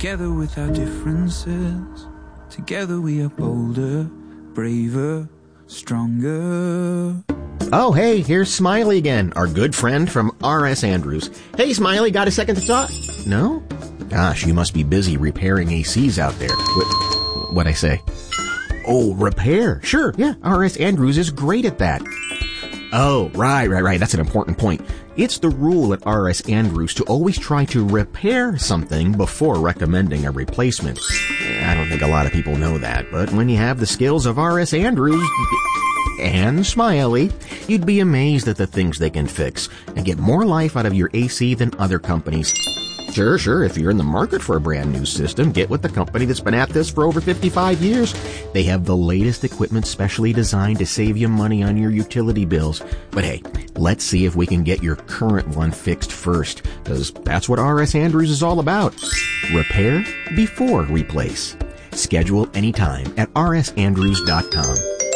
Together with our differences, together we are bolder, braver, stronger. Oh, hey, here's Smiley again, our good friend from R.S. Andrews. Hey, Smiley, got a second to talk? No? Gosh, you must be busy repairing ACs out there. What'd I say? Oh, repair. Sure, yeah, R.S. Andrews is great at that. Oh, right. That's an important point. It's the rule at R.S. Andrews to always try to repair something before recommending a replacement. I don't think a lot of people know that, but when you have the skills of R.S. Andrews and Smiley, you'd be amazed at the things they can fix and get more life out of your AC than other companies. Sure, if you're in the market for a brand new system, get with the company that's been at this for over 55 years. They have the latest equipment specially designed to save you money on your utility bills. But hey, let's see if we can get your current one fixed first, because that's what R.S. Andrews is all about. Repair before replace. Schedule anytime at rsandrews.com.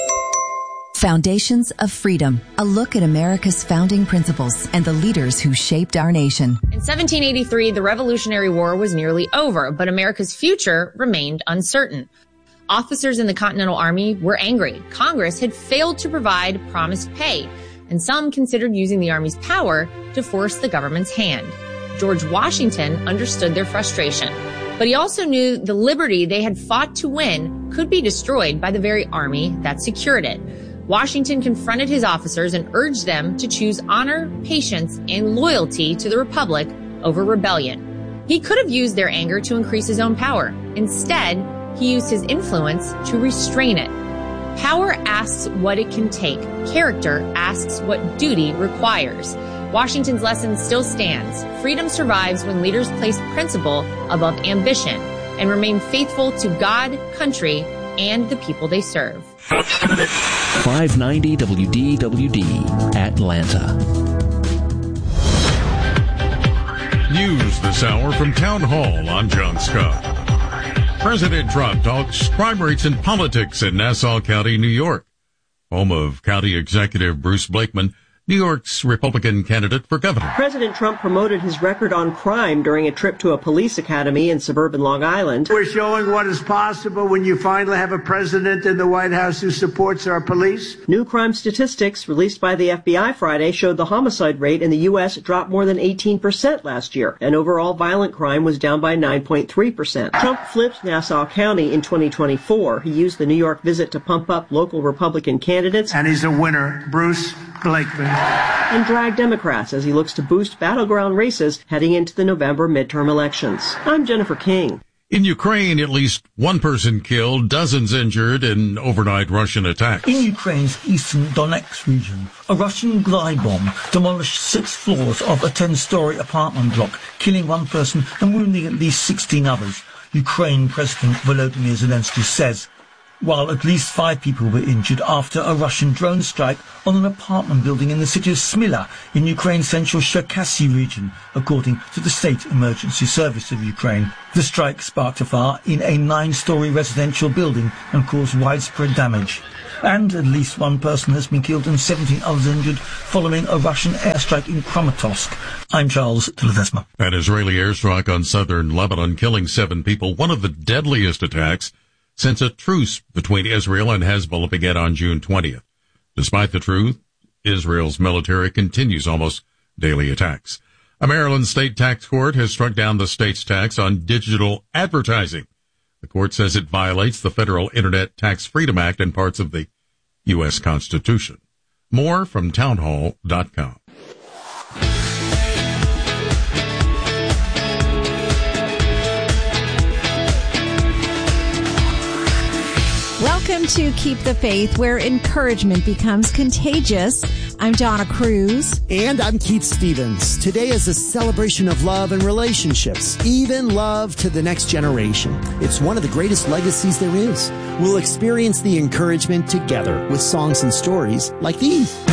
Foundations of Freedom, a look at America's founding principles and the leaders who shaped our nation. In 1783, the Revolutionary War was nearly over, but America's future remained uncertain. Officers in the Continental Army were angry. Congress had failed to provide promised pay, and some considered using the Army's power to force the government's hand. George Washington understood their frustration, but he also knew the liberty they had fought to win could be destroyed by the very army that secured it. Washington confronted his officers and urged them to choose honor, patience, and loyalty to the Republic over rebellion. He could have used their anger to increase his own power. Instead, he used his influence to restrain it. Power asks what it can take. Character asks what duty requires. Washington's lesson still stands. Freedom survives when leaders place principle above ambition and remain faithful to God, country, and the people they serve. 590 WDWD, Atlanta. News this hour from Town Hall. I'm John Scott. President Trump talks crime rates and politics in Nassau County, New York. Home of County Executive Bruce Blakeman, New York's Republican candidate for governor. President Trump promoted his record on crime during a trip to a police academy in suburban Long Island. We're showing what is possible when you finally have a president in the White House who supports our police. New crime statistics released by the FBI Friday showed the homicide rate in the U.S. dropped more than 18% last year, and overall violent crime was down by 9.3%. Trump flipped Nassau County in 2024. He used the New York visit to pump up local Republican candidates. And he's a winner, Bruce Blakeman. And drag Democrats as he looks to boost battleground races heading into the November midterm elections. I'm Jennifer King. In Ukraine, at least one person killed, dozens injured in overnight Russian attacks. In Ukraine's eastern Donetsk region, a Russian glide bomb demolished 6 floors of a 10-story apartment block, killing one person and wounding at least 16 others. Ukraine President Volodymyr Zelensky says, while at least 5 people were injured after a Russian drone strike on an apartment building in the city of Smyla in Ukraine's central Cherkasy region, according to the State Emergency Service of Ukraine. The strike sparked a fire in a 9-story residential building and caused widespread damage. And at least one person has been killed and 17 others injured following a Russian airstrike in Kramatorsk. I'm Charles de Ledesma. An Israeli airstrike on southern Lebanon killing 7 people, one of the deadliest attacks since a truce between Israel and Hezbollah began on June 20th. Despite the truce, Israel's military continues almost daily attacks. A Maryland state tax court has struck down the state's tax on digital advertising. The court says it violates the Federal Internet Tax Freedom Act and parts of the U.S. Constitution. More from townhall.com. Welcome to Keep the Faith, where encouragement becomes contagious. I'm Donna Cruz. And I'm Keith Stevens. Today is a celebration of love and relationships, even love to the next generation. It's one of the greatest legacies there is. We'll experience the encouragement together with songs and stories like these.